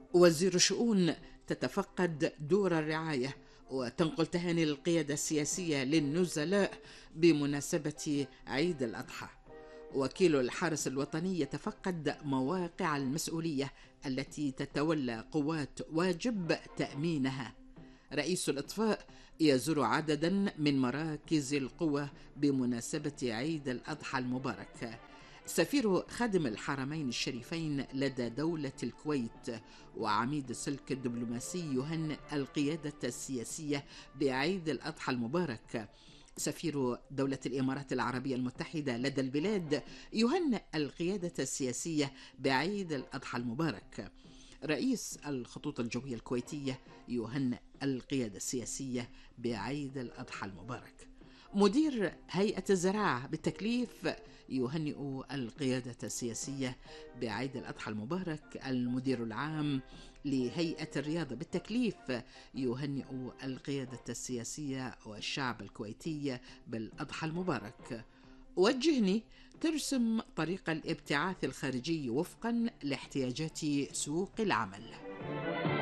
وزير الشؤون تتفقد دور الرعاية وتنقل تهاني القيادة السياسية للنزلاء بمناسبة عيد الأضحى. وكيل الحرس الوطني يتفقد مواقع المسؤولية التي تتولى قوات واجب تأمينها. رئيس الإطفاء يزور عددا من مراكز القوى بمناسبة عيد الأضحى المبارك. سفير خادم الحرمين الشريفين لدى دولة الكويت وعميد السلك الدبلوماسي يهنئ القيادة السياسية بعيد الأضحى المبارك. سفير دولة الإمارات العربية المتحدة لدى البلاد يهنئ القيادة السياسية بعيد الأضحى المبارك. رئيس الخطوط الجوية الكويتية يهنئ القيادة السياسية بعيد الأضحى المبارك. مدير هيئة الزراعة بالتكليف يهنئ القيادة السياسية بعيد الأضحى المبارك. المدير العام لهيئة الرياضة بالتكليف يهنئ القيادة السياسية والشعب الكويتي بالأضحى المبارك. وجهني ترسم طريق الابتعاث الخارجي وفقا لاحتياجات سوق العمل.